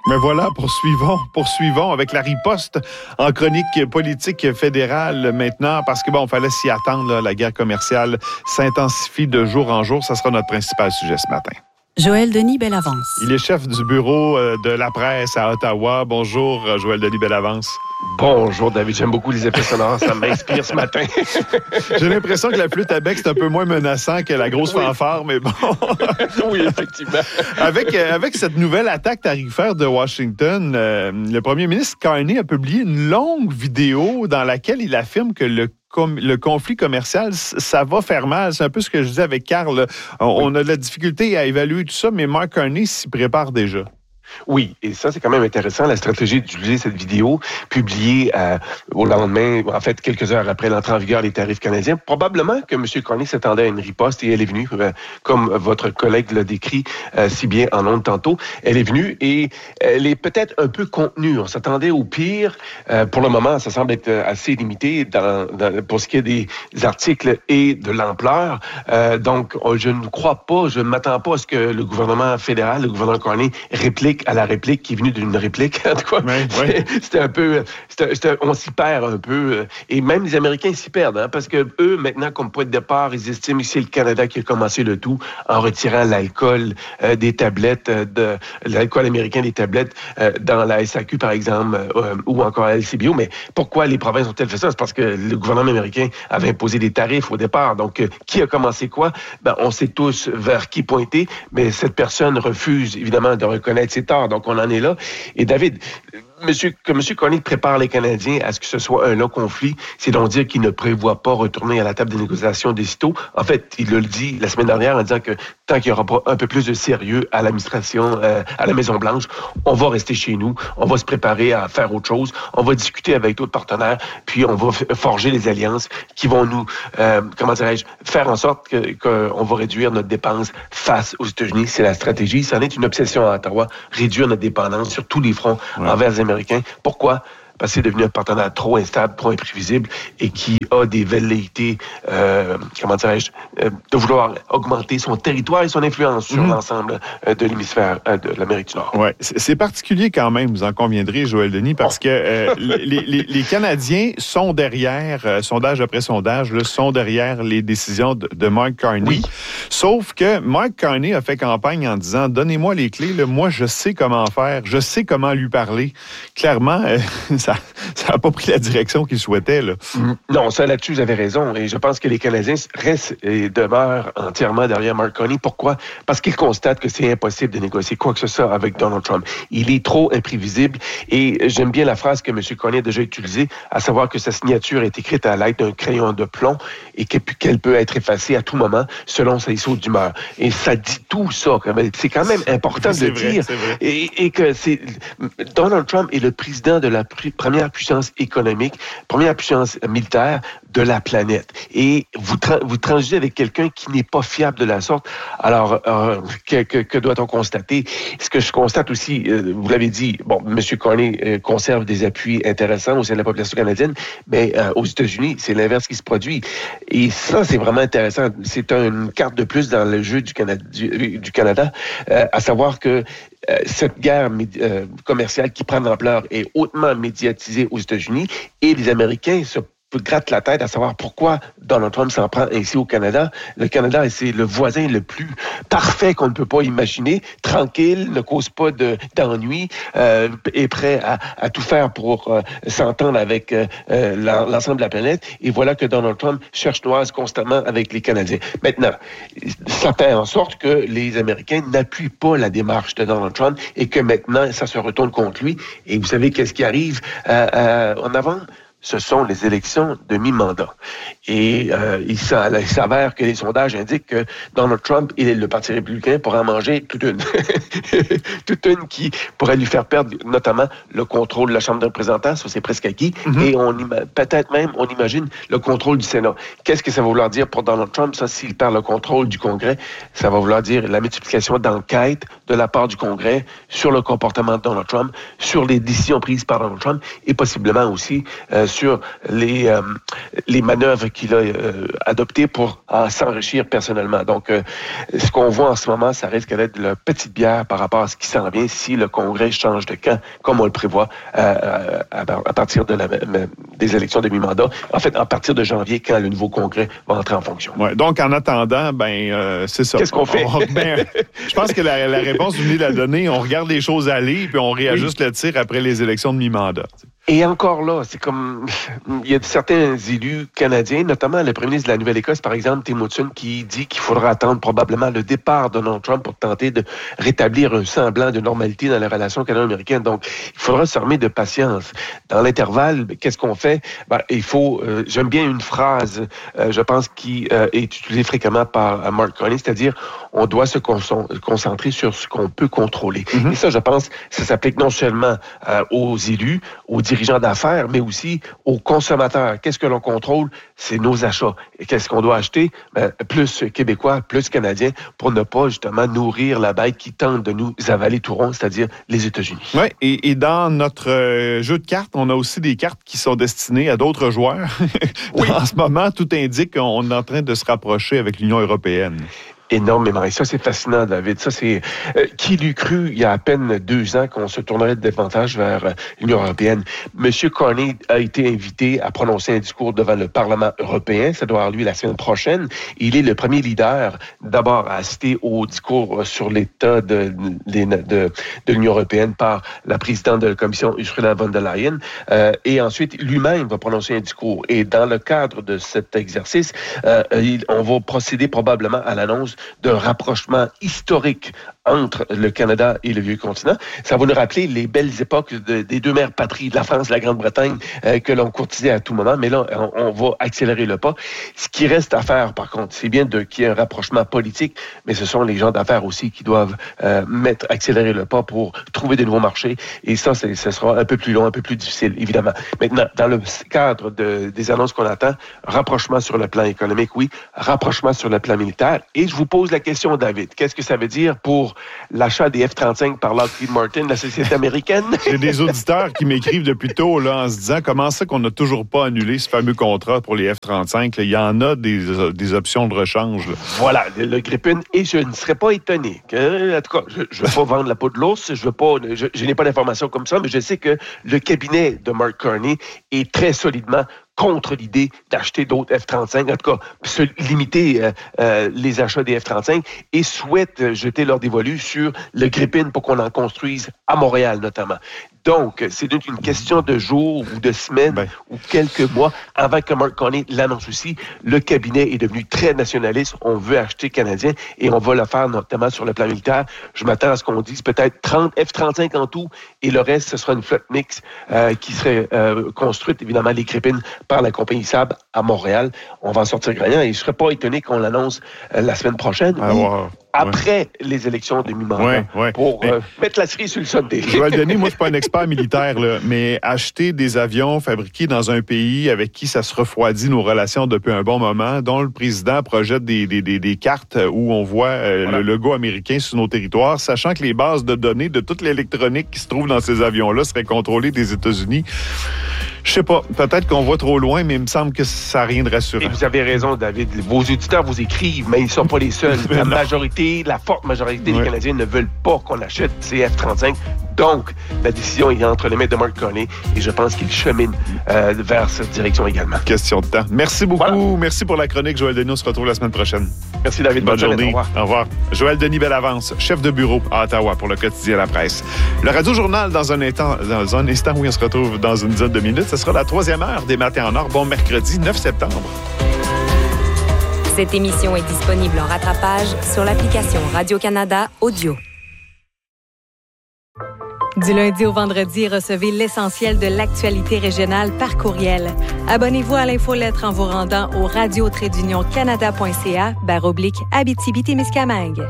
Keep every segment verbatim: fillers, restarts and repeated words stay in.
Mais voilà, poursuivons, poursuivons avec la riposte en chronique politique fédérale maintenant, parce que bon, il fallait s'y attendre, là, la guerre commerciale s'intensifie de jour en jour. Ça sera notre principal sujet ce matin. Joël Denis Bellavance. Il est chef du bureau de la presse à Ottawa. Bonjour, Joël Denis Bellavance. Bonjour, David. J'aime beaucoup les effets sonores. Ça m'inspire ce matin. J'ai l'impression que la flûte à bec, c'est un peu moins menaçant que la grosse oui. fanfare, mais bon. Oui, effectivement. Avec, euh, avec cette nouvelle attaque tarifaire de Washington, euh, le premier ministre Carney a publié une longue vidéo dans laquelle il affirme que le Com- le conflit commercial, ça va faire mal. C'est un peu ce que je disais avec Carl. On, oui. on a de la difficulté à évaluer tout ça, mais Mark Carney s'y prépare déjà. Oui, et ça, c'est quand même intéressant, la stratégie d'utiliser cette vidéo publiée euh, au lendemain, en fait, quelques heures après l'entrée en vigueur des tarifs canadiens. Probablement que M. Carney s'attendait à une riposte et elle est venue, euh, comme votre collègue l'a décrit euh, si bien en ondes tantôt. Elle est venue et elle est peut-être un peu contenue. On s'attendait au pire. Euh, pour le moment, ça semble être assez limité dans, dans, pour ce qui est des articles et de l'ampleur. Euh, donc, je ne crois pas, je ne m'attends pas à ce que le gouvernement fédéral, le gouvernement Carney, réplique à la réplique qui est venue d'une réplique. En tout cas, oui, oui. C'était un peu... C'était, c'était, on s'y perd un peu. Et même les Américains s'y perdent, hein, parce que eux, maintenant, comme point de départ, ils estiment que c'est le Canada qui a commencé le tout en retirant l'alcool euh, des tablettes, euh, de l'alcool américain des tablettes euh, dans la S A Q, par exemple, euh, ou encore à la L C B O. Mais pourquoi les provinces ont-elles fait ça? C'est parce que le gouvernement américain avait imposé des tarifs au départ. Donc, euh, qui a commencé quoi? Ben, on sait tous vers qui pointer, mais cette personne refuse, évidemment, de reconnaître ses torts. Donc, on en est là. Et David, monsieur, que M. Carney prépare les Canadiens à ce que ce soit un long conflit, c'est donc dire qu'il ne prévoit pas retourner à la table des négociations des sitôt. En fait, il le dit la semaine dernière en disant que tant qu'il n'y aura pas un peu plus de sérieux à l'administration, euh, à la Maison-Blanche, on va rester chez nous, on va se préparer à faire autre chose, on va discuter avec d'autres partenaires, puis on va f- forger les alliances qui vont nous, euh, comment dirais-je, faire en sorte que, qu'on va réduire notre dépense face aux États-Unis. C'est la stratégie. Ça en est une obsession à Ottawa, réduire notre dépendance sur tous les fronts ouais. envers les Américains. Pourquoi? Parce que c'est devenu un partenaire trop instable, trop imprévisible et qui a des velléités, euh, comment dirais-je, euh, de vouloir augmenter son territoire et son influence sur mmh. l'ensemble euh, de l'hémisphère euh, de l'Amérique du Nord. Oui, c'est, c'est particulier quand même, vous en conviendrez, Joël Denis, parce oh. que euh, les, les, les Canadiens sont derrière, euh, sondage après sondage, là, sont derrière les décisions de, de Mark Carney. Oui. Sauf que Mark Carney a fait campagne en disant, donnez-moi les clés, là, moi je sais comment faire, je sais comment lui parler. Clairement, euh, ça Ça n'a pas pris la direction qu'il souhaitait, là. Non, ça, là-dessus, vous avez raison. Et je pense que les Canadiens restent et demeurent entièrement derrière Mark Carney. Pourquoi? Parce qu'ils constatent que c'est impossible de négocier quoi que ce soit avec Donald Trump. Il est trop imprévisible. Et j'aime bien la phrase que M. Carney a déjà utilisée, à savoir que sa signature est écrite à l'aide d'un crayon de plomb et qu'elle peut être effacée à tout moment selon ses sauts d'humeur. Et ça dit tout ça. C'est quand même important c'est de vrai, dire. Et, et que c'est Donald Trump est le président de la première puissance économique, première puissance militaire de la planète. Et vous, tra- vous transigez avec quelqu'un qui n'est pas fiable de la sorte. Alors, euh, que, que, que doit-on constater? Ce que je constate aussi, euh, vous l'avez dit, bon, M. Carney euh, conserve des appuis intéressants au sein de la population canadienne, mais euh, aux États-Unis, c'est l'inverse qui se produit. Et ça, c'est vraiment intéressant. C'est une carte de plus dans le jeu du Canada, du, du Canada euh, à savoir que Euh, cette guerre médi- euh, commerciale qui prend de l'ampleur est hautement médiatisée aux États-Unis et les Américains se grattent la tête à savoir pourquoi Donald Trump s'en prend ainsi au Canada. Le Canada, c'est le voisin le plus parfait qu'on ne peut pas imaginer, tranquille, ne cause pas de, d'ennui, euh, est prêt à, à tout faire pour euh, s'entendre avec euh, l'ensemble de la planète. Et voilà que Donald Trump cherche noise constamment avec les Canadiens. Maintenant, ça fait en sorte que les Américains n'appuient pas la démarche de Donald Trump et que maintenant, ça se retourne contre lui. Et vous savez qu'est-ce qui arrive euh, euh, en avant? Ce sont les élections de mi-mandat. Et euh, il, il s'avère que les sondages indiquent que Donald Trump et le Parti républicain pourraient en manger toute une. toute une qui pourrait lui faire perdre notamment le contrôle de la Chambre des représentants, ça c'est presque acquis, mm-hmm. et on ima- peut-être même, on imagine, le contrôle du Sénat. Qu'est-ce que ça va vouloir dire pour Donald Trump? Ça, s'il perd le contrôle du Congrès, ça va vouloir dire la multiplication d'enquêtes de la part du Congrès sur le comportement de Donald Trump, sur les décisions prises par Donald Trump, et possiblement aussi euh, sur les, euh, les manœuvres qu'il a euh, adoptées pour euh, s'enrichir personnellement. Donc, euh, ce qu'on voit en ce moment, ça risque d'être de la petite bière par rapport à ce qui s'en vient si le Congrès change de camp, comme on le prévoit, euh, à, à partir de la, des élections de mi-mandat. En fait, à partir de janvier, quand le nouveau Congrès va entrer en fonction. Ouais, donc, en attendant, ben euh, c'est ça. Qu'est-ce qu'on fait? On, ben, je pense que la, la réponse, vous venez de la donner. On regarde les choses aller, puis on réajuste oui. le tir après les élections de mi-mandat. Et encore là, c'est comme... Il y a certains élus canadiens, notamment le premier ministre de la Nouvelle-Écosse, par exemple, Tim Hudson, qui dit qu'il faudra attendre probablement le départ de Donald Trump pour tenter de rétablir un semblant de normalité dans les relations canado-américaines. Donc, il faudra s'armer de patience. Dans l'intervalle, qu'est-ce qu'on fait? Ben, il faut... Euh, j'aime bien une phrase, euh, je pense, qui euh, est utilisée fréquemment par euh, Mark Carney, c'est-à-dire on doit se concentrer sur ce qu'on peut contrôler. Mm-hmm. Et ça, je pense, ça s'applique non seulement euh, aux élus, aux dirigeants d'affaires, mais aussi aux consommateurs. Qu'est-ce que l'on contrôle? C'est nos achats. Et qu'est-ce qu'on doit acheter? Ben, plus québécois, plus canadiens, pour ne pas justement nourrir la bête qui tente de nous avaler tout rond, c'est-à-dire les États-Unis. Oui, et, et dans notre euh, jeu de cartes, on a aussi des cartes qui sont destinées à d'autres joueurs. Oui. En ce moment, tout indique qu'on est en train de se rapprocher avec l'Union européenne. Énormément. Et ça, c'est fascinant, David. Ça, c'est euh, qui l'eût cru il y a à peine deux ans qu'on se tournerait davantage vers euh, l'Union européenne. Monsieur Carney a été invité à prononcer un discours devant le Parlement européen. Ça doit avoir lieu la semaine prochaine. Il est le premier leader, d'abord, à assister au discours sur l'état de, de, de, de l'Union européenne par la présidente de la Commission, Ursula von der Leyen. Euh, et ensuite, lui-même va prononcer un discours. Et dans le cadre de cet exercice, euh, il, on va procéder probablement à l'annonce d'un rapprochement historique entre le Canada et le vieux continent. Ça va nous rappeler les belles époques de, des deux mères patries, de la France et de la Grande-Bretagne, euh, que l'on courtisait à tout moment. Mais là, on, on va accélérer le pas. Ce qui reste à faire, par contre, c'est bien de, qu'il y ait un rapprochement politique, mais ce sont les gens d'affaires aussi qui doivent euh, mettre, accélérer le pas pour trouver de nouveaux marchés. Et ça, c'est, ce sera un peu plus long, un peu plus difficile, évidemment. Maintenant, dans le cadre de, des annonces qu'on attend, rapprochement sur le plan économique, oui, rapprochement sur le plan militaire. Et je vous pose la question, David, qu'est-ce que ça veut dire pour l'achat des F trente-cinq par Lockheed Martin, la société américaine? J'ai des auditeurs qui m'écrivent depuis tôt là, en se disant comment ça qu'on n'a toujours pas annulé ce fameux contrat pour les F trente-cinq. Là. Il y en a des, des options de rechange. Là. Voilà, le Gripen. Et je ne serais pas étonné. Que, en tout cas, je ne veux pas vendre la peau de l'ours. Je, veux pas, je, je n'ai pas d'informations comme ça, mais je sais que le cabinet de Mark Carney est très solidement contre l'idée d'acheter d'autres F trente-cinq, en tout cas, se limiter euh, euh, les achats des F trente-cinq et souhaite jeter leur dévolu sur le Gripen pour qu'on en construise à Montréal, notamment. Donc, c'est une question de jours ou de semaines ben. ou quelques mois avant que Mark Carney l'annonce aussi. Le cabinet est devenu très nationaliste. On veut acheter canadien et on va le faire notamment sur le plan militaire. Je m'attends à ce qu'on dise peut-être trente F trente-cinq en tout et le reste, ce sera une flotte mixte euh, qui serait euh, construite, évidemment, les Gripen par la compagnie Saab à Montréal. On va en sortir gagnant et je ne serais pas étonné qu'on l'annonce euh, la semaine prochaine. Ah, wow. Après ouais. les élections de mi-mandat ouais, ouais. pour euh, mettre la cerise sur le Sunday. Joël Denis, moi, je ne suis pas un expert militaire, là, mais acheter des avions fabriqués dans un pays avec qui ça se refroidit nos relations depuis un bon moment, dont le président projette des, des, des, des cartes où on voit euh, voilà. le logo américain sur nos territoires, sachant que les bases de données de toute l'électronique qui se trouve dans ces avions-là seraient contrôlées des États-Unis. Je sais pas, peut-être qu'on va trop loin, mais il me semble que ça n'a rien de rassurant. Et vous avez raison, David. Vos auditeurs vous écrivent, mais ils ne sont pas les seuls. La majorité, la forte majorité ouais. des Canadiens ne veulent pas qu'on achète ces F trente-cinq. Donc, la décision est entre les mains de Mark Carney et je pense qu'il chemine euh, vers cette direction également. Question de temps. Merci beaucoup. Voilà. Merci pour la chronique, Joël Denis. On se retrouve la semaine prochaine. Merci, David. Bonne, Bonne journée. Au revoir. Au revoir. Joël Denis Bellavance, chef de bureau à Ottawa pour le quotidien La Presse. Le Radio-Journal, dans un instant, dans un instant où on se retrouve dans une dizaine de minutes, ce sera la troisième heure des Matins en Or. Bon mercredi neuf septembre. Cette émission est disponible en rattrapage sur l'application Radio-Canada Audio. Du lundi au vendredi, recevez l'essentiel de l'actualité régionale par courriel. Abonnez-vous à l'infolettre en vous rendant au radio tiret d'union canada point c a barre oblique Abitibi-Témiscamingue.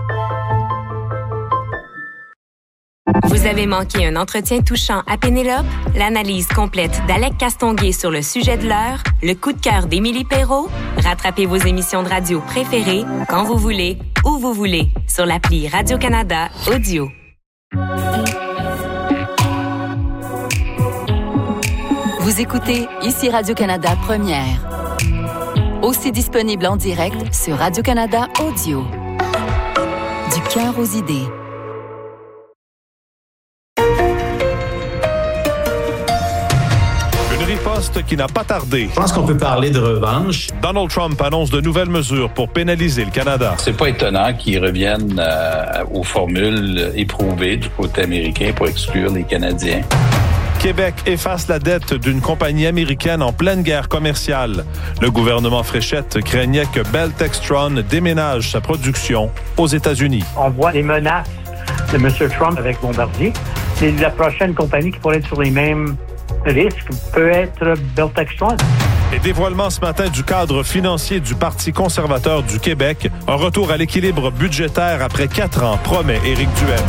Vous avez manqué un entretien touchant à Pénélope? L'analyse complète d'Alec Castonguay sur le sujet de l'heure? Le coup de cœur d'Émilie Perrault? Rattrapez vos émissions de radio préférées quand vous voulez, où vous voulez, sur l'appli Radio-Canada Audio. Vous écoutez ici Radio-Canada Première. Aussi disponible en direct sur Radio-Canada Audio. Du cœur aux idées. Riposte qui n'a pas tardé. Je pense qu'on peut parler de revanche. Donald Trump annonce de nouvelles mesures pour pénaliser le Canada. C'est pas étonnant qu'ils reviennent euh, aux formules éprouvées du côté américain pour exclure les Canadiens. Québec efface la dette d'une compagnie américaine en pleine guerre commerciale. Le gouvernement Fréchette craignait que Bell Textron déménage sa production aux États-Unis. On voit les menaces de M. Trump avec Bombardier. C'est la prochaine compagnie qui pourrait être sur les mêmes risque peut être Bell Textron. Et dévoilement ce matin du cadre financier du Parti conservateur du Québec. Un retour à l'équilibre budgétaire après quatre ans, promet Éric Duhaime.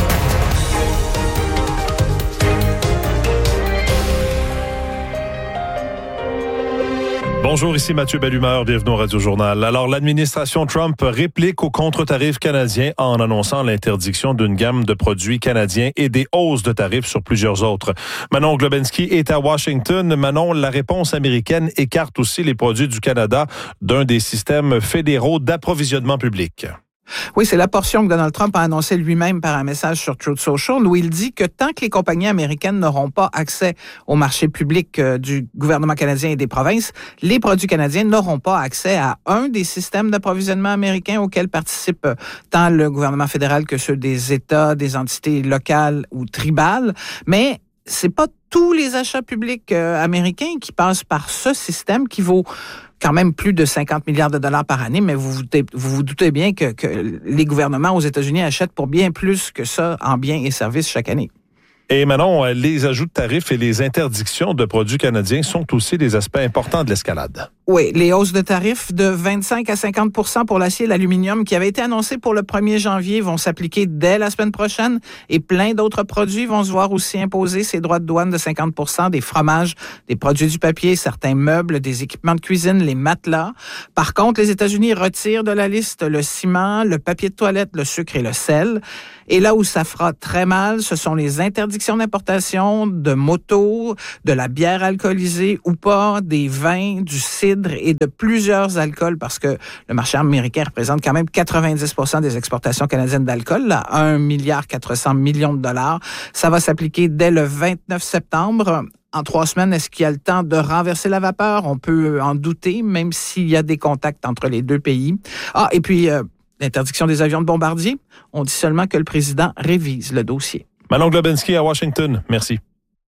Bonjour, ici Mathieu Bellumeur, bienvenue au Radio-Journal. Alors, l'administration Trump réplique aux contre-tarifs canadiens en annonçant l'interdiction d'une gamme de produits canadiens et des hausses de tarifs sur plusieurs autres. Manon Globensky est à Washington. Manon, la réponse américaine écarte aussi les produits du Canada d'un des systèmes fédéraux d'approvisionnement public. Oui, c'est la portion que Donald Trump a annoncé lui-même par un message sur Truth Social où il dit que tant que les compagnies américaines n'auront pas accès au marché public euh, du gouvernement canadien et des provinces, les produits canadiens n'auront pas accès à un des systèmes d'approvisionnement américains auxquels participent tant le gouvernement fédéral que ceux des États, des entités locales ou tribales. Mais c'est pas tous les achats publics euh, américains qui passent par ce système qui vaut quand même plus de cinquante milliards de dollars par année, mais vous vous, vous, vous doutez bien que, que les gouvernements aux États-Unis achètent pour bien plus que ça en biens et services chaque année. Et Manon, les ajouts de tarifs et les interdictions de produits canadiens sont aussi des aspects importants de l'escalade. Oui, les hausses de tarifs de vingt-cinq à cinquante pour cent pour l'acier et l'aluminium qui avaient été annoncées pour le premier janvier vont s'appliquer dès la semaine prochaine et plein d'autres produits vont se voir aussi imposer ces droits de douane de cinquante pour cent, des fromages, des produits du papier, certains meubles, des équipements de cuisine, les matelas. Par contre, les États-Unis retirent de la liste le ciment, le papier de toilette, le sucre et le sel. Et là où ça fera très mal, ce sont les interdictions d'importation de motos, de la bière alcoolisée ou pas, des vins, du cidre et de plusieurs alcools parce que le marché américain représente quand même quatre-vingt-dix pour cent des exportations canadiennes d'alcool, là, un milliard quatre cents millions de dollars. Ça va s'appliquer dès le vingt-neuf septembre. En trois semaines, est-ce qu'il y a le temps de renverser la vapeur? On peut en douter, même s'il y a des contacts entre les deux pays. Ah, et puis, euh, l'interdiction des avions de bombardier. On dit seulement que le président révise le dossier. Manon Globensky à Washington. Merci.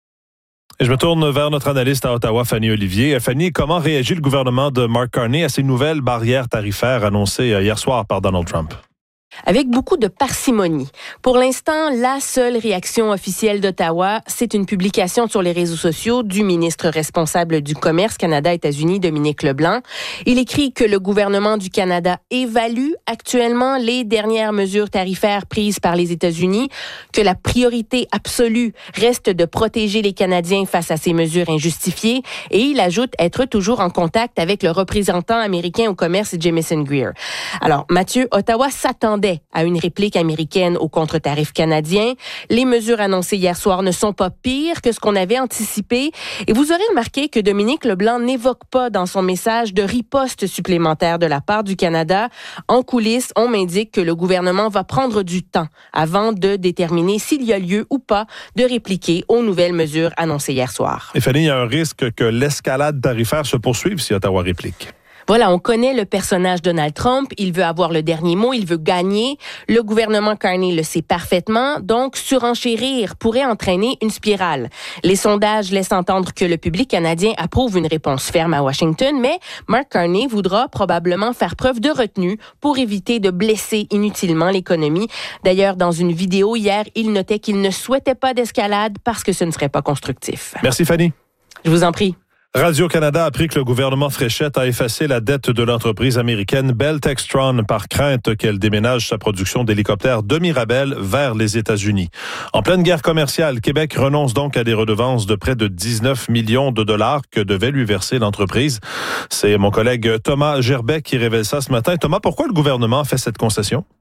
Et je me tourne vers notre analyste à Ottawa, Fanny Olivier. Fanny, comment réagit le gouvernement de Mark Carney à ces nouvelles barrières tarifaires annoncées hier soir par Donald Trump? Avec beaucoup de parcimonie. Pour l'instant, la seule réaction officielle d'Ottawa, c'est une publication sur les réseaux sociaux du ministre responsable du Commerce Canada-États-Unis, Dominique Leblanc. Il écrit que le gouvernement du Canada évalue actuellement les dernières mesures tarifaires prises par les États-Unis, que la priorité absolue reste de protéger les Canadiens face à ces mesures injustifiées, et il ajoute être toujours en contact avec le représentant américain au commerce, Jamieson Greer. Alors, Mathieu, Ottawa s'attendait à une réplique américaine aux contre-tarifs canadiens. Les mesures annoncées hier soir ne sont pas pires que ce qu'on avait anticipé. Et vous aurez remarqué que Dominique Leblanc n'évoque pas dans son message de riposte supplémentaire de la part du Canada. En coulisses, on m'indique que le gouvernement va prendre du temps avant de déterminer s'il y a lieu ou pas de répliquer aux nouvelles mesures annoncées hier soir. Et Fanny, il y a un risque que l'escalade tarifaire se poursuive si Ottawa réplique. Voilà, on connaît le personnage Donald Trump. Il veut avoir le dernier mot, il veut gagner. Le gouvernement Carney le sait parfaitement. Donc, surenchérir pourrait entraîner une spirale. Les sondages laissent entendre que le public canadien approuve une réponse ferme à Washington, mais Mark Carney voudra probablement faire preuve de retenue pour éviter de blesser inutilement l'économie. D'ailleurs, dans une vidéo hier, il notait qu'il ne souhaitait pas d'escalade parce que ce ne serait pas constructif. Merci Fanny. Je vous en prie. Radio-Canada a appris que le gouvernement Fréchette a effacé la dette de l'entreprise américaine Bell Textron par crainte qu'elle déménage sa production d'hélicoptères de Mirabel vers les États-Unis. En pleine guerre commerciale, Québec renonce donc à des redevances de près de dix-neuf millions de dollars que devait lui verser l'entreprise. C'est mon collègue Thomas Gerbet qui révèle ça ce matin. Thomas, pourquoi le gouvernement a fait cette concession?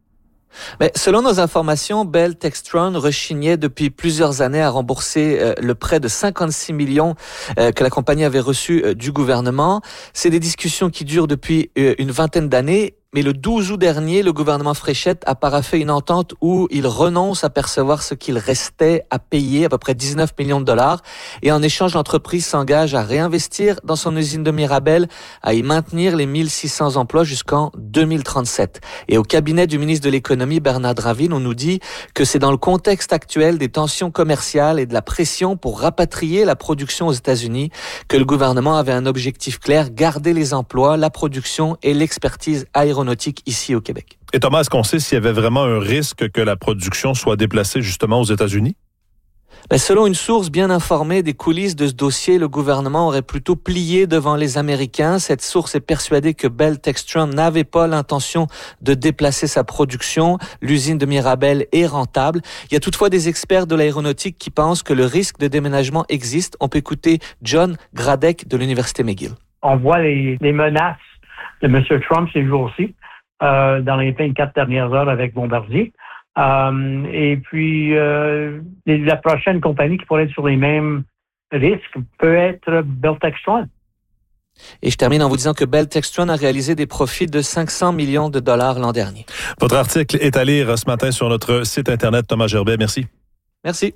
Mais selon nos informations, Bell Textron rechignait depuis plusieurs années à rembourser euh, le prêt de cinquante-six millions euh, que la compagnie avait reçu euh, du gouvernement. C'est des discussions qui durent depuis euh, une vingtaine d'années. Mais le douze août dernier, le gouvernement Fréchette a paraphé une entente où il renonce à percevoir ce qu'il restait à payer, à peu près dix-neuf millions de dollars. Et en échange, l'entreprise s'engage à réinvestir dans son usine de Mirabel, à y maintenir les mille six cents emplois jusqu'en deux mille trente-sept. Et au cabinet du ministre de l'Économie, Bernard Dravin, on nous dit que c'est dans le contexte actuel des tensions commerciales et de la pression pour rapatrier la production aux États-Unis que le gouvernement avait un objectif clair, garder les emplois, la production et l'expertise aéronautique ici au Québec. Et Thomas, est-ce qu'on sait s'il y avait vraiment un risque que la production soit déplacée justement aux États-Unis? Ben, selon une source bien informée des coulisses de ce dossier, le gouvernement aurait plutôt plié devant les Américains. Cette source est persuadée que Bell Textron n'avait pas l'intention de déplacer sa production. L'usine de Mirabel est rentable. Il y a toutefois des experts de l'aéronautique qui pensent que le risque de déménagement existe. On peut écouter John Gradek de l'Université McGill. On voit les, les menaces de M. Trump ces jours-ci, euh, dans les vingt-quatre dernières heures avec Bombardier. Euh, et puis, euh, la prochaine compagnie qui pourrait être sur les mêmes risques peut être Bell Textron. Et je termine en vous disant que Bell Textron a réalisé des profits de cinq cents millions de dollars l'an dernier. Votre article est à lire ce matin sur notre site Internet. Thomas Gerbet, merci. Merci.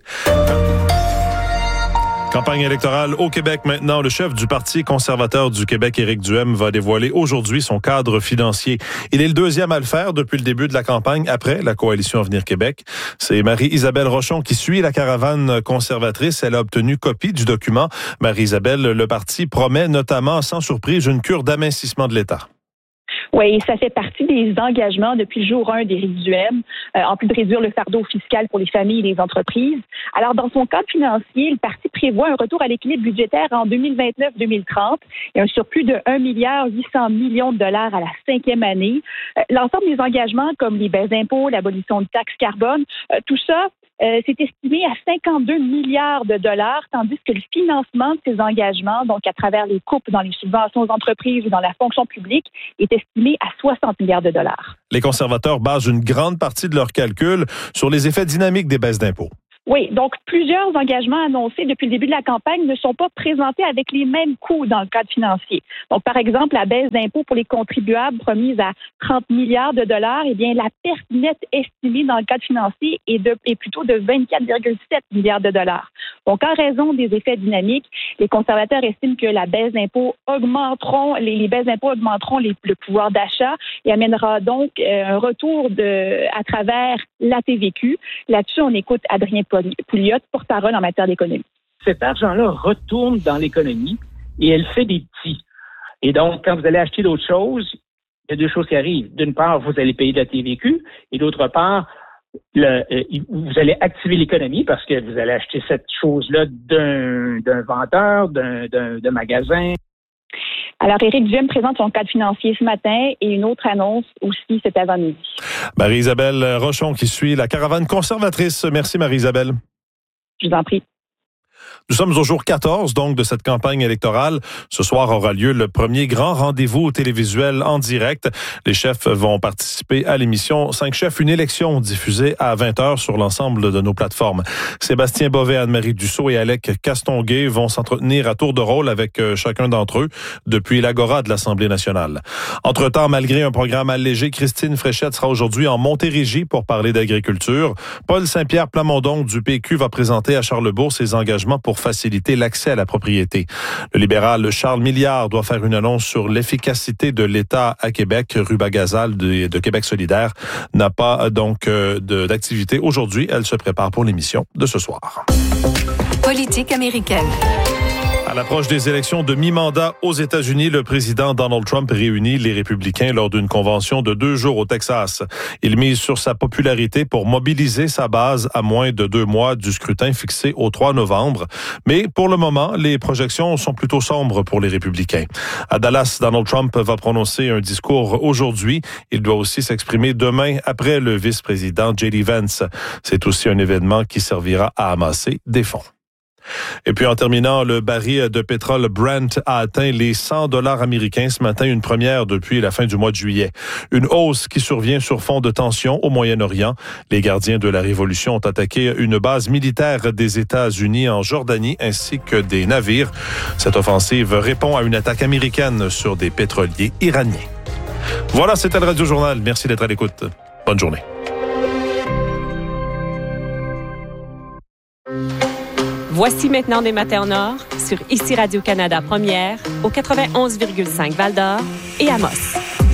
Campagne électorale au Québec maintenant. Le chef du Parti conservateur du Québec, Éric Duhem, va dévoiler aujourd'hui son cadre financier. Il est le deuxième à le faire depuis le début de la campagne, après la coalition Avenir Québec. C'est Marie-Isabelle Rochon qui suit la caravane conservatrice. Elle a obtenu copie du document. Marie-Isabelle, le parti promet notamment, sans surprise, une cure d'amincissement de l'État. Oui, ça fait partie des engagements depuis le jour un d'Éric Duhem, euh, en plus de réduire le fardeau fiscal pour les familles et les entreprises. Alors, dans son cadre financier, le parti prévoit un retour à l'équilibre budgétaire en deux mille vingt-neuf deux mille trente et un surplus de un milliard huit cents millions de dollars à la cinquième année. Euh, l'ensemble des engagements, comme les baisses d'impôts, l'abolition de taxes carbone, euh, tout ça, Euh, c'est estimé à cinquante-deux milliards de dollars, tandis que le financement de ces engagements, donc à travers les coupes dans les subventions aux entreprises ou dans la fonction publique, est estimé à soixante milliards de dollars. Les conservateurs basent une grande partie de leurs calculs sur les effets dynamiques des baisses d'impôts. Oui, donc plusieurs engagements annoncés depuis le début de la campagne ne sont pas présentés avec les mêmes coûts dans le cadre financier. Donc, par exemple, la baisse d'impôts pour les contribuables promise à trente milliards de dollars, eh bien, la perte nette estimée dans le cadre financier est, de, est plutôt de vingt-quatre virgule sept milliards de dollars. Donc, en raison des effets dynamiques, les conservateurs estiment que la baisse d'impôts augmenteront, les, les baisses d'impôts augmenteront les, le pouvoir d'achat et amènera donc euh, un retour de, à travers la T V Q. Là-dessus, on écoute Adrien Pouliot, porte-parole en matière d'économie. Cet argent-là retourne dans l'économie et elle fait des petits. Et donc, quand vous allez acheter d'autres choses, il y a deux choses qui arrivent. D'une part, vous allez payer de la T V Q et d'autre part, le, euh, vous allez activer l'économie parce que vous allez acheter cette chose-là d'un, d'un vendeur, d'un, d'un, d'un magasin. Alors, Éric Duhem présente son cadre financier ce matin et une autre annonce aussi cet avant-midi. Marie-Isabelle Rochon qui suit la caravane conservatrice. Merci Marie-Isabelle. Je vous en prie. Nous sommes au jour quatorze, donc, de cette campagne électorale. Ce soir aura lieu le premier grand rendez-vous télévisuel en direct. Les chefs vont participer à l'émission Cinq chefs, une élection diffusée à vingt heures sur l'ensemble de nos plateformes. Sébastien Bovet, Anne-Marie Dussault et Alec Castonguay vont s'entretenir à tour de rôle avec chacun d'entre eux depuis l'Agora de l'Assemblée nationale. Entre-temps, malgré un programme allégé, Christine Fréchette sera aujourd'hui en Montérégie pour parler d'agriculture. Paul Saint-Pierre Plamondon du P Q va présenter à Charlesbourg ses engagements pour faciliter l'accès à la propriété. Le libéral Charles Milliard doit faire une annonce sur l'efficacité de l'État à Québec. Ruba Gazal de, de Québec solidaire n'a pas donc euh, de, d'activité aujourd'hui. Elle se prépare pour l'émission de ce soir. Politique américaine. À l'approche des élections de mi-mandat aux États-Unis, le président Donald Trump réunit les républicains lors d'une convention de deux jours au Texas. Il mise sur sa popularité pour mobiliser sa base à moins de deux mois du scrutin fixé au trois novembre. Mais pour le moment, les projections sont plutôt sombres pour les républicains. À Dallas, Donald Trump va prononcer un discours aujourd'hui. Il doit aussi s'exprimer demain après le vice-président J D Vance. C'est aussi un événement qui servira à amasser des fonds. Et puis en terminant, le baril de pétrole Brent a atteint les cent dollars américains ce matin, une première depuis la fin du mois de juillet. Une hausse qui survient sur fond de tensions au Moyen-Orient. Les gardiens de la révolution ont attaqué une base militaire des États-Unis en Jordanie ainsi que des navires. Cette offensive répond à une attaque américaine sur des pétroliers iraniens. Voilà, c'était le Radio Journal. Merci d'être à l'écoute. Bonne journée. Voici maintenant des matins en or sur Ici Radio-Canada Première au quatre-vingt-onze virgule cinq Val-d'Or et Amos.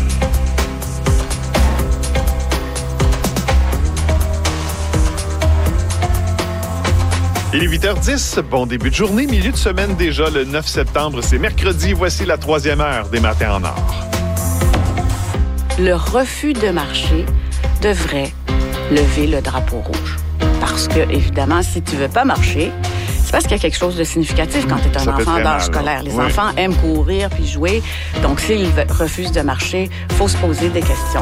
Il est huit heures dix, bon début de journée, milieu de semaine déjà, le neuf septembre, c'est mercredi, voici la troisième heure des matins en or. Le refus de marcher devrait lever le drapeau rouge. Parce que, évidemment, si tu veux pas marcher, c'est parce qu'il y a quelque chose de significatif quand tu es un enfant d'âge scolaire. Les oui. enfants aiment courir puis jouer. Donc, s'ils refusent de marcher, il faut se poser des questions.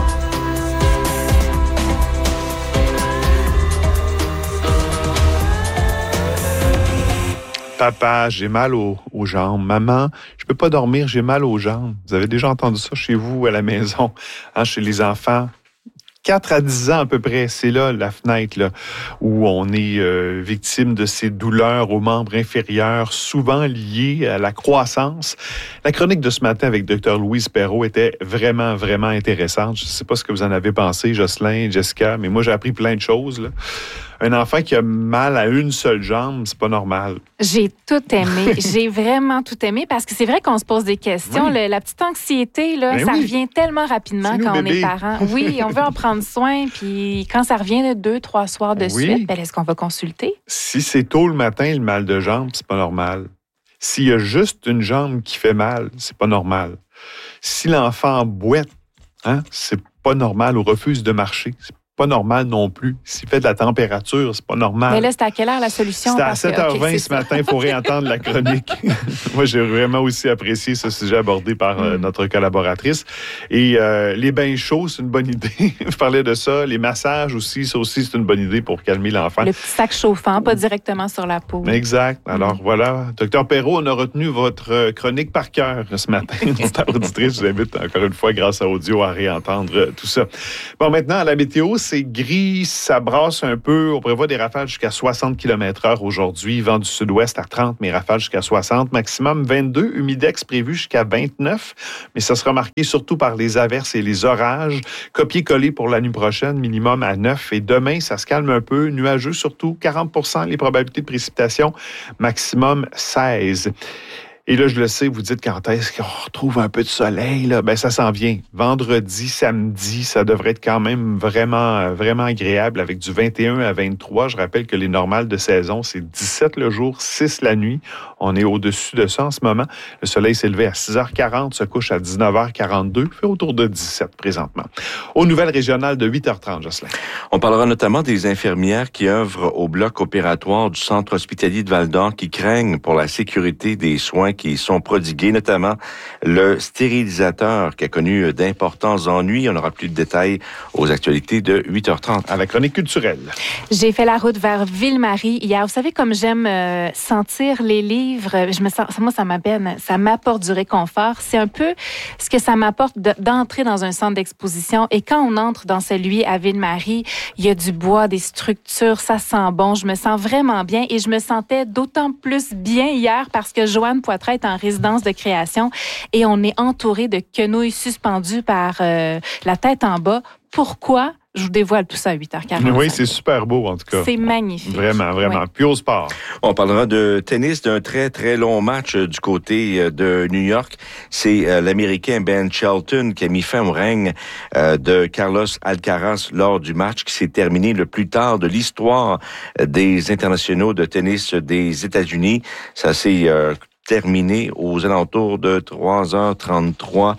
Papa, j'ai mal aux, aux jambes. Maman, je peux pas dormir, j'ai mal aux jambes. Vous avez déjà entendu ça chez vous à la maison, hein, chez les enfants? quatre à dix ans à peu près, c'est là la fenêtre là, où on est euh, victime de ces douleurs aux membres inférieurs, souvent liées à la croissance. La chronique de ce matin avec Dr Louise Perreault était vraiment, vraiment intéressante. Je ne sais pas ce que vous en avez pensé, Jocelyn, Jessica, mais moi j'ai appris plein de choses, là. Un enfant qui a mal à une seule jambe, c'est pas normal. J'ai tout aimé. J'ai vraiment tout aimé parce que c'est vrai qu'on se pose des questions. Oui. Le, la petite anxiété, là, ben ça oui. revient tellement rapidement c'est quand nous, on bébé. Est parents. Oui, on veut en prendre soin. Puis quand ça revient de deux, trois soirs de oui. suite, ben, est-ce qu'on va consulter? Si c'est tôt le matin, le mal de jambe, c'est pas normal. S'il y a juste une jambe qui fait mal, c'est pas normal. Si l'enfant boite, hein, c'est pas normal ou refuse de marcher, c'est pas normal non plus. S'il fait de la température, c'est pas normal. Mais là, c'était à quelle heure la solution? C'était à sept heures vingt okay, ce matin. Il faut réentendre la chronique. Moi, j'ai vraiment aussi apprécié ce sujet abordé par euh, notre collaboratrice. Et euh, les bains chauds, c'est une bonne idée. Je parlais de ça. Les massages aussi, ça aussi, c'est une bonne idée pour calmer l'enfant. Le petit sac chauffant, pas directement sur la peau. Exact. Alors, mm. voilà. Docteur Perreault, on a retenu votre chronique par cœur ce matin. Notre auditrice, je vous invite encore une fois, grâce à Audio, à réentendre tout ça. Bon, maintenant, à la météo, c'est gris, ça brasse un peu. On prévoit des rafales jusqu'à soixante kilomètres heure aujourd'hui. Vent du sud-ouest à trente, mais rafales jusqu'à soixante. Maximum vingt-deux. Humidex prévu jusqu'à vingt-neuf. Mais ça sera marqué surtout par les averses et les orages. Copier-coller pour la nuit prochaine, minimum à neuf. Et demain, ça se calme un peu. Nuageux surtout, quarante pour cent les probabilités de précipitation. Maximum seize. Et là, je le sais, vous dites quand est-ce qu'on retrouve un peu de soleil, là? Ben, ça s'en vient. Vendredi, samedi, ça devrait être quand même vraiment, vraiment agréable avec du vingt et un à vingt-trois. Je rappelle que les normales de saison, c'est dix-sept le jour, six la nuit. On est au-dessus de ça en ce moment. Le soleil s'est levé à six heures quarante, se couche à dix-neuf heures quarante-deux, fait autour de dix-sept présentement. Aux nouvelles régionales de huit heures trente, Jocelyn. On parlera notamment des infirmières qui œuvrent au bloc opératoire du Centre hospitalier de Val-d'Or qui craignent pour la sécurité des soins qui sont prodigués, notamment le stérilisateur qui a connu d'importants ennuis. On aura plus de détails aux actualités de huit heures trente. À la chronique culturelle. J'ai fait la route vers Ville-Marie hier. Vous savez, comme j'aime euh, sentir les livres, je me sens, moi, ça m'appelle, ça m'apporte du réconfort. C'est un peu ce que ça m'apporte de, d'entrer dans un centre d'exposition. Et quand on entre dans celui à Ville-Marie, il y a du bois, des structures, ça sent bon. Je me sens vraiment bien et je me sentais d'autant plus bien hier parce que Joanne Poitras est en résidence de création et on est entouré de quenouilles suspendues par euh, la tête en bas. Pourquoi? Je vous dévoile tout ça à huit heures quarante. Oui, c'est super beau, en tout cas. C'est magnifique. Vraiment, vraiment. Oui. Puis au sport. On parlera de tennis, d'un très, très long match du côté de New York. C'est euh, l'Américain Ben Shelton qui a mis fin au règne euh, de Carlos Alcaraz lors du match qui s'est terminé le plus tard de l'histoire des internationaux de tennis des États-Unis. Ça s'est euh, terminé aux alentours de trois heures trente-trois.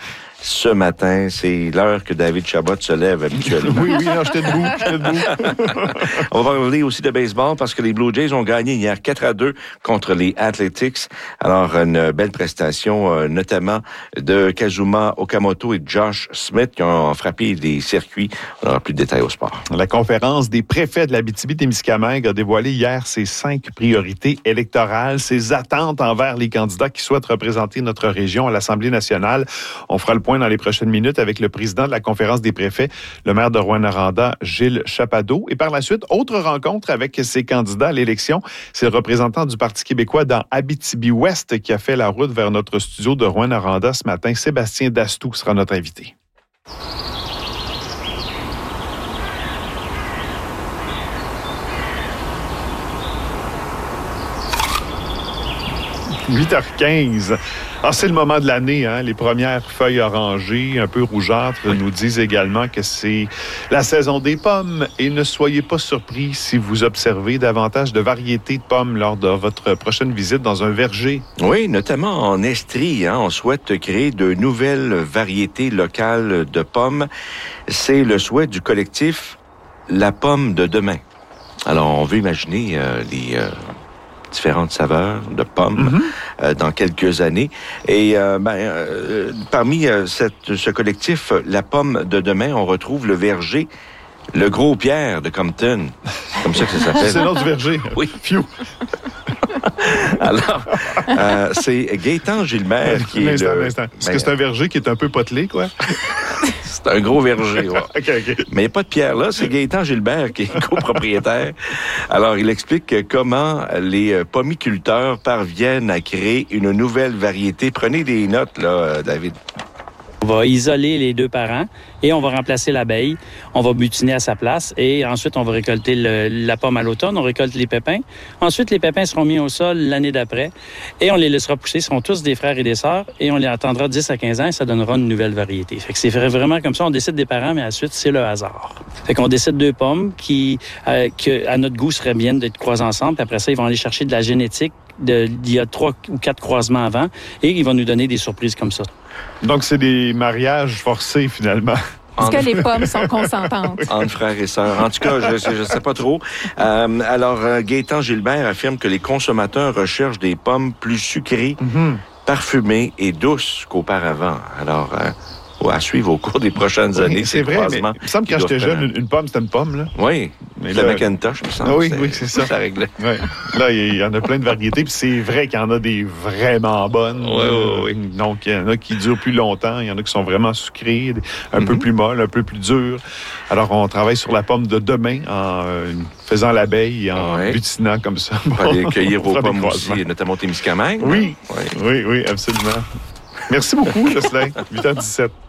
ce matin. C'est l'heure que David Chabot se lève habituellement. Oui, oui, non, j'étais debout, j'étais debout. On va parler aussi de baseball parce que les Blue Jays ont gagné hier quatre à deux contre les Athletics. Alors, une belle prestation, euh, notamment de Kazuma Okamoto et Josh Smith qui ont frappé des circuits. On aura plus de détails au sport. La conférence des préfets de l'Abitibi-Témiscamingue a dévoilé hier ses cinq priorités électorales, ses attentes envers les candidats qui souhaitent représenter notre région à l'Assemblée nationale. On fera le point dans les prochaines minutes avec le président de la conférence des préfets, le maire de Rouyn-Noranda, Gilles Chapado. Et par la suite, autre rencontre avec ses candidats à l'élection. C'est le représentant du Parti québécois dans Abitibi-Ouest qui a fait la route vers notre studio de Rouyn-Noranda ce matin. Sébastien Dastou sera notre invité. huit heures quinze. Ah, c'est le moment de l'année, hein? Les premières feuilles orangées, un peu rougeâtres, nous disent également que c'est la saison des pommes. Et ne soyez pas surpris si vous observez davantage de variétés de pommes lors de votre prochaine visite dans un verger. Oui, notamment en Estrie, hein? On souhaite créer de nouvelles variétés locales de pommes. C'est le souhait du collectif La Pomme de demain. Alors, on veut imaginer euh, les... Euh différentes saveurs de pommes mm-hmm. euh, dans quelques années. Et euh, ben, euh, parmi euh, cette, ce collectif, La Pomme de demain, on retrouve le verger Le Gros Pierre de Compton. C'est comme ça que ça s'appelle. C'est le nom du verger. Oui. Phew. Alors, euh, c'est Gaétan Gilbert qui est le... Est-ce ben, que c'est un verger qui est un peu potelé, quoi? C'est un gros verger, ouais. okay, okay. Mais il n'y a pas de pierre là, c'est Gaétan Gilbert qui est copropriétaire. Alors, il explique comment les pommiculteurs parviennent à créer une nouvelle variété. Prenez des notes, là, David. On va isoler les deux parents et on va remplacer l'abeille. On va butiner à sa place et ensuite, on va récolter le, la pomme à l'automne. On récolte les pépins. Ensuite, les pépins seront mis au sol l'année d'après et on les laissera pousser. Ils seront tous des frères et des sœurs et on les attendra dix à quinze ans et ça donnera une nouvelle variété. Fait que c'est vraiment comme ça. On décide des parents, mais ensuite, c'est le hasard. Fait qu'on décide deux pommes qui, euh, que, à notre goût, seraient bien d'être croisées ensemble. Puis après ça, ils vont aller chercher de la génétique de, d'il y a trois ou quatre croisements avant et ils vont nous donner des surprises comme ça. Donc, c'est des mariages forcés, finalement. Est-ce que les pommes sont consentantes? Entre frères et sœurs. En tout cas, je ne sais pas trop. Euh, alors, euh, Gaétan Gilbert affirme que les consommateurs recherchent des pommes plus sucrées, mm-hmm. parfumées et douces qu'auparavant. Alors, euh, à suivre au cours des prochaines années. Oui, c'est vrai, mais il me semble que quand j'étais jeune, une, une pomme, c'était une pomme, là. Oui, mais la Macintosh, il me semble. Ah oui, oui, c'est ça. Ça réglait. Ouais. Là, il y en a plein de variétés, puis c'est vrai qu'il y en a des vraiment bonnes. Oui, oui, oui. Donc, il y en a qui durent plus longtemps, il y en a qui sont vraiment sucrées, un mm-hmm. peu plus molles, un peu plus dures. Alors, on travaille sur la pomme de demain en euh, faisant l'abeille et en ouais. butinant comme ça. On va aller cueillir vos pommes aussi, notamment au Témiscamingue. Oui, oui, oui, oui, absolument. Merci beaucoup, Jocelyn. huit heures dix-sept.